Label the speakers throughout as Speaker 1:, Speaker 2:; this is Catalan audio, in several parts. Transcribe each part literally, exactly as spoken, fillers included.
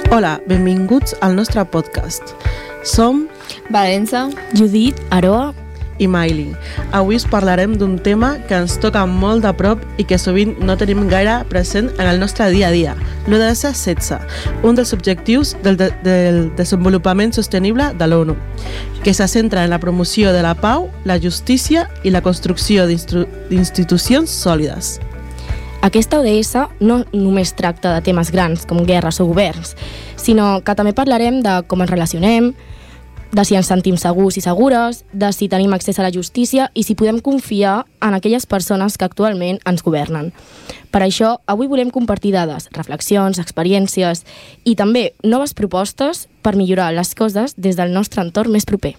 Speaker 1: Hola, benvinguts al nostre podcast. Som
Speaker 2: Valença,
Speaker 3: Judit, Aroa
Speaker 1: i Maili. Avui us parlarem d'un tema que ens toca molt de prop i que sovint no tenim gaire present en el nostre dia a dia, l'O D S setze, un dels objectius del, de, del desenvolupament sostenible de l'ONU, que se centra en la promoció de la pau, la justícia i la construcció d'institucions sòlides.
Speaker 3: Aquesta O D S no només tracta de temes grans com guerres o governs, sinó que també parlarem de com ens relacionem, de si ens sentim segurs i segures, de si tenim accés a la justícia i si podem confiar en aquelles persones que actualment ens governen. Per això, avui volem compartir dades, reflexions, experiències i també noves propostes per millorar les coses des del nostre entorn més proper.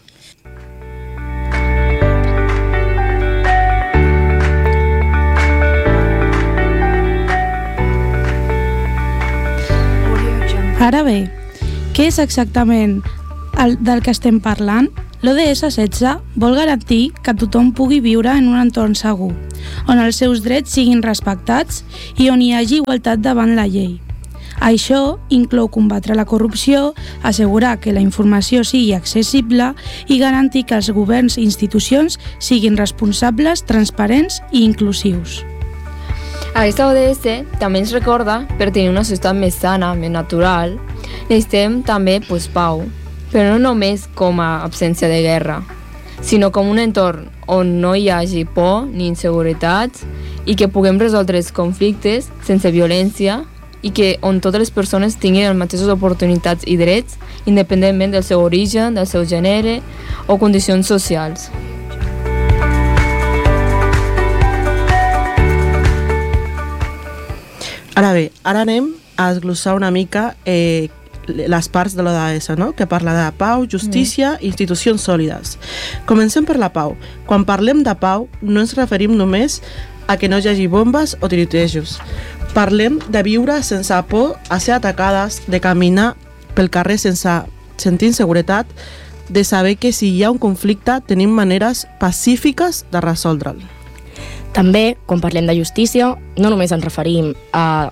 Speaker 4: Ara bé, què és exactament el del que estem parlant? L'O D S setze vol garantir que tothom pugui viure en un entorn segur, on els seus drets siguin respectats i on hi hagi igualtat davant la llei. Això inclou combatre la corrupció, assegurar que la informació sigui accessible i garantir que els governs i institucions siguin responsables, transparents i inclusius.
Speaker 2: Aquesta O D S també ens recorda, per tenir una societat més sana, més natural, necessitem també pues, pau, però no només com a absència de guerra, sinó com un entorn on no hi hagi por ni inseguretats i que puguem resoldre els conflictes sense violència i que on totes les persones tinguin les mateixes oportunitats i drets independentment del seu origen, del seu gènere o condicions socials.
Speaker 1: Ara bé, ara anem a desglossar una mica eh, les parts de l'O D S, no? Que parla de pau, justícia i institucions sòlides. Comencem per la pau. Quan parlem de pau, no ens referim només a que no hi hagi bombes o tirotejos. Parlem de viure sense por a ser atacades, de caminar pel carrer sense sentir inseguretat, de saber que si hi ha un conflicte tenim maneres pacífiques de resoldre'l.
Speaker 3: També, quan parlem de justícia, no només ens referim a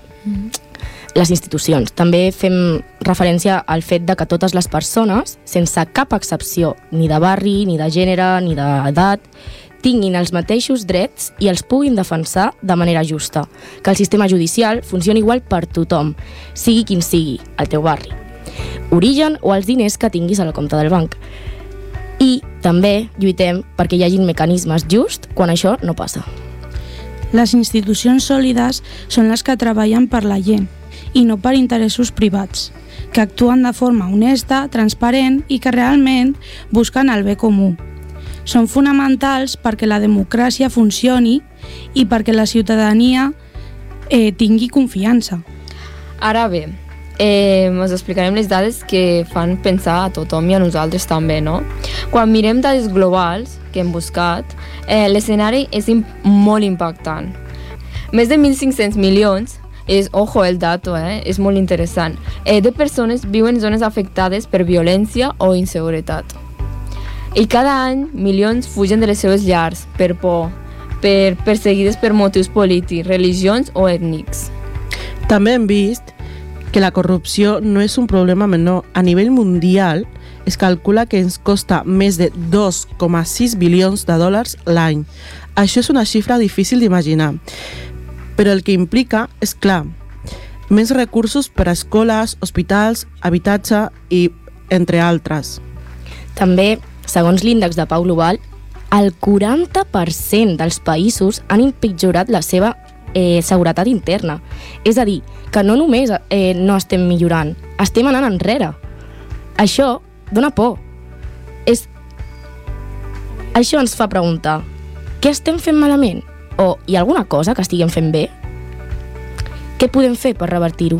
Speaker 3: les institucions, també fem referència al fet de que totes les persones, sense cap excepció, ni de barri, ni de gènere, ni d'edat, tinguin els mateixos drets i els puguin defensar de manera justa, que el sistema judicial funcioni igual per tothom, sigui quin sigui el teu barri, origen o els diners que tinguis a la compte del banc. I també lluitem perquè hi hagin mecanismes justs quan això no passa.
Speaker 4: Les institucions sòlides són les que treballen per la gent i no per interessos privats, que actuen de forma honesta, transparent i que realment busquen el bé comú. Són fonamentals perquè la democràcia funcioni i perquè la ciutadania eh, tingui confiança.
Speaker 2: Ara bé, eh, us explicarem les dades que fan pensar a tothom i a nosaltres també, no? Quan mirem dades globals que hem buscat, eh, l'escenari és im- molt impactant. Més de mil cinc-cents milions, és, ojo el dato, eh, és molt interessant, eh, de persones viuen en zones afectades per violència o inseguretat. I cada any milions fugen de les seves llars per por, per perseguides per motius polítics, religions o ètnics.
Speaker 1: També hem vist que la corrupció no és un problema menor. A nivell mundial es calcula que ens costa més de dos coma sis bilions de dòlars l'any. Això és una xifra difícil d'imaginar, però el que implica és clar, més recursos per a escoles, hospitals, habitatge i entre altres.
Speaker 3: També, segons l'índex de pau global, el quaranta per cent dels països han empitjorat la seva eh, seguretat interna. És a dir, que no només eh, no estem millorant, estem anant enrere. Això dona por. És... Això ens fa preguntar, què estem fent malament? O hi ha alguna cosa que estiguem fent bé? Què podem fer per revertir-ho?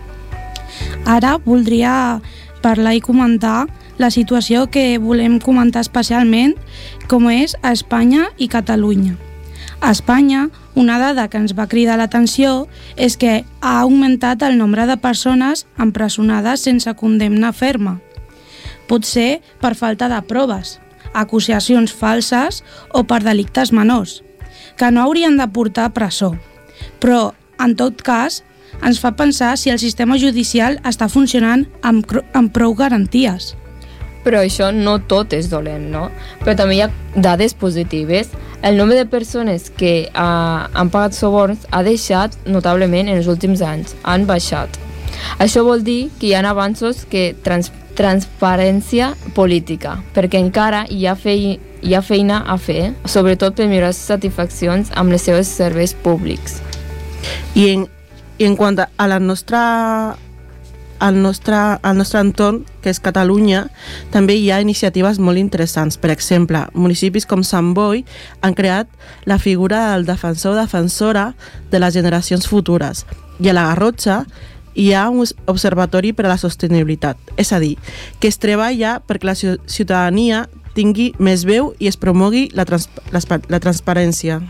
Speaker 4: Ara voldria parlar i comentar la situació que volem comentar especialment, com és a Espanya i Catalunya. A Espanya, una dada que ens va cridar l'atenció és que ha augmentat el nombre de persones empresonades sense condemna ferma. Potser per falta de proves, acusacions falses o per delictes menors, que no haurien de portar a presó. Però, en tot cas, ens fa pensar si el sistema judicial està funcionant amb, amb prou garanties.
Speaker 2: Però això no tot és dolent, no? Però també hi ha dades positives. El nombre de persones que uh, han pagat suborns ha deixat notablement en els últims anys, han baixat. Això vol dir que hi ha avanços que trans transparència política, perquè encara hi ha, fei hi ha feina a fer, sobretot per millorar les satisfaccions amb els seus serveis públics.
Speaker 1: I en, i en quant a la nostra al nostre, al nostre entorn, que és Catalunya, també hi ha iniciatives molt interessants. Per exemple, municipis com Sant Boi han creat la figura del defensor o defensora de les generacions futures. I a la Garrotxa hi ha un observatori per a la sostenibilitat. És a dir, que es treballa perquè la ciutadania tingui més veu i es promogui la, trans la, la transparència.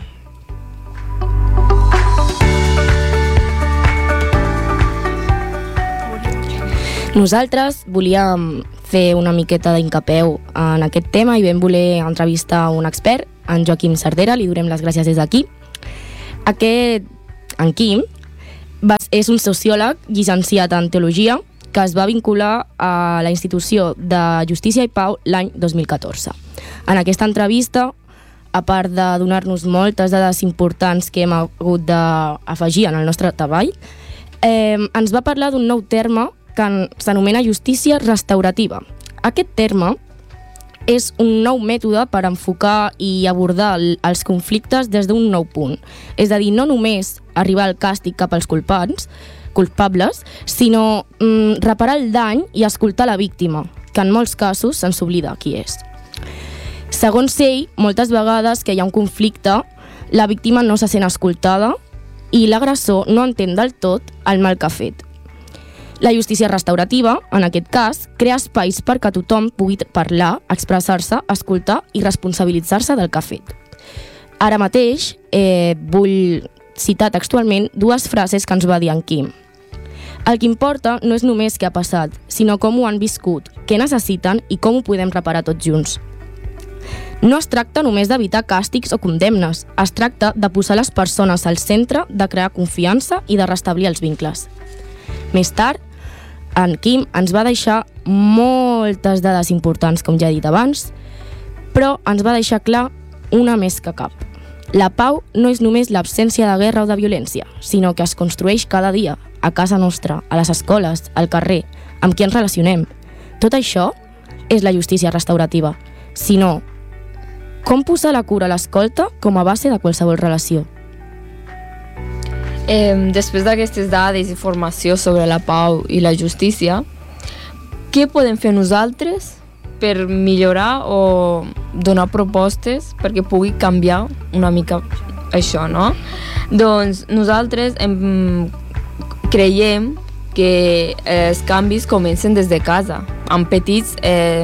Speaker 3: Nosaltres volíem fer una miqueta d'incapeu en aquest tema i vam voler entrevistar un expert, en Joaquim Cerdera, li donem les gràcies des d'aquí. Aquest, en Quim, és un sociòleg llicenciat en Teologia que es va vincular a la Institució de Justícia i Pau l'any dos mil catorze. En aquesta entrevista, a part de donar-nos moltes dades importants que hem hagut d'afegir en el nostre treball, eh, ens va parlar d'un nou terme que s'anomena justícia restaurativa. Aquest terme és un nou mètode per enfocar i abordar els conflictes des d'un nou punt. És a dir, no només arribar al càstig cap als culpats, culpables, sinó mm, reparar el dany i escoltar la víctima, que en molts casos se'n s'oblida qui és. Segons ell, moltes vegades que hi ha un conflicte, la víctima no se sent escoltada i l'agressor no entén del tot el mal que ha fet. La justícia restaurativa, en aquest cas, crea espais perquè tothom pugui parlar, expressar-se, escoltar i responsabilitzar-se del que ha fet. Ara mateix eh, vull citar textualment dues frases que ens va dir en Quim. El que importa no és només què ha passat, sinó com ho han viscut, què necessiten i com ho podem reparar tots junts. No es tracta només d'evitar càstigs o condemnes, es tracta de posar les persones al centre, de crear confiança i de restablir els vincles. Més tard, en Quim ens va deixar moltes dades importants, com ja he dit abans, però ens va deixar clar una més que cap. La pau no és només l'absència de guerra o de violència, sinó que es construeix cada dia, a casa nostra, a les escoles, al carrer, amb qui ens relacionem. Tot això és la justícia restaurativa. Si no, com posar la cura a l'escolta com a base de qualsevol relació?
Speaker 2: Eh, després d'aquestes dades i formació sobre la pau i la justícia, què podem fer nosaltres per millorar o donar propostes perquè pugui canviar una mica això, no? Doncs nosaltres em, creiem que els canvis comencen des de casa, amb petits eh,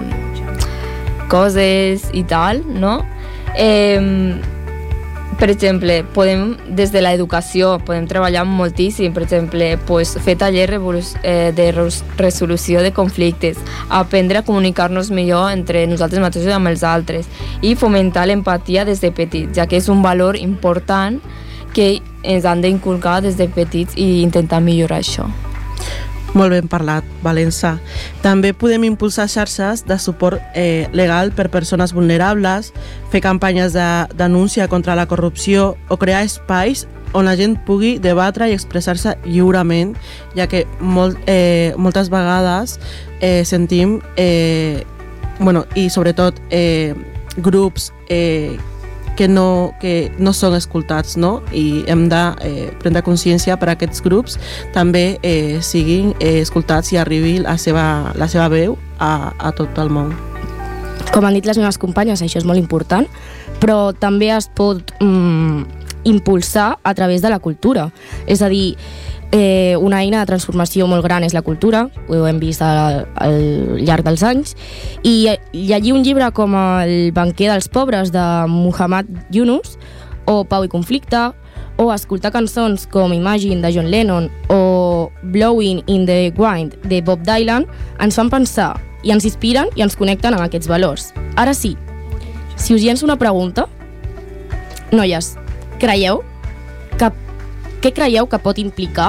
Speaker 2: coses i tal, no? Eh, Per exemple, podem, des de l'educació, podem treballar moltíssim, per exemple, pues, fer tallers de resolució de conflictes, aprendre a comunicar-nos millor entre nosaltres mateixos i amb els altres i fomentar l'empatia des de petits, ja que és un valor important que ens han d'inculcar des de petits i intentar millorar això.
Speaker 1: Molt ben parlat, Valença. També podem impulsar xarxes de suport eh, legal per persones vulnerables, fer campanyes de denúncia contra la corrupció o crear espais on la gent pugui debatre i expressar-se lliurement, ja que molt, eh, moltes vegades eh, sentim, eh, bueno, i sobretot eh, grups eh, que no, que no són escoltats, no? I hem de eh, prendre consciència per a aquests grups també eh, siguin eh, escoltats i arribi la seva, la seva veu a, a tot el món.
Speaker 3: Com han dit les meves companyes, això és molt important, però també es pot mm, impulsar a través de la cultura. És a dir, eh, una eina de transformació molt gran és la cultura, ho hem vist al, al llarg dels anys, i llegir un llibre com El banquer dels pobres de Muhammad Yunus, o Pau i conflicte, o escoltar cançons com Imagine de John Lennon o Blowing in the Wind de Bob Dylan ens fan pensar i ens inspiren i ens connecten amb aquests valors. Ara sí, si us llenço una pregunta, noies, creieu que, què creieu que pot implicar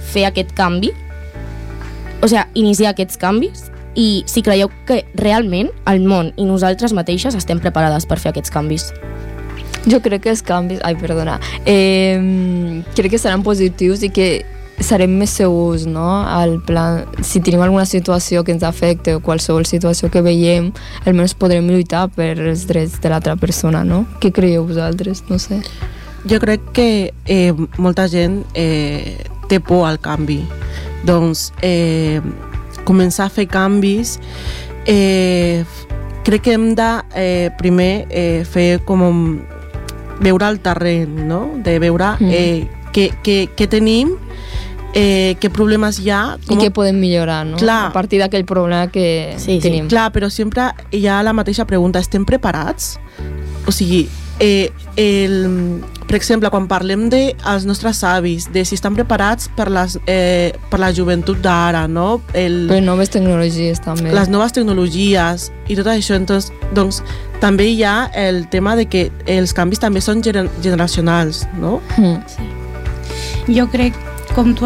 Speaker 3: fer aquest canvi, o sigui, iniciar aquests canvis, i si creieu que realment el món i nosaltres mateixes estem preparades per fer aquests canvis.
Speaker 2: Jo crec que els canvis... Ai, perdona. Eh, crec que seran positius i que serem més segurs, no? Al plan, si tenim alguna situació que ens afecte o qualsevol situació que veiem, almenys podrem lluitar per els drets de l'altra persona, no? Què creieu vosaltres? No sé.
Speaker 1: Jo crec que eh, molta gent eh, té por al canvi. Doncs eh, començar a fer canvis, eh, crec que hem de eh, primer eh, fer com veure el terreny, no? De veure eh, què, què, què tenim, eh, què problemes hi ha...
Speaker 2: Com... I què podem millorar, no?
Speaker 1: Clar.
Speaker 2: A partir d'aquell problema que
Speaker 3: sí,
Speaker 2: tenim.
Speaker 1: Sí. Clar, però sempre hi ha la mateixa pregunta, estem preparats? O sigui, eh, el, per exemple, quan parlem dels nostres avis, de si estan preparats per, les, eh, per la joventut d'ara, no? El,
Speaker 2: per noves tecnologies, també.
Speaker 1: Les noves tecnologies i tot això, doncs, doncs també hi ha el tema de que els canvis també són gener- generacionals, no?
Speaker 2: Mm.
Speaker 4: Sí. Jo crec, com tu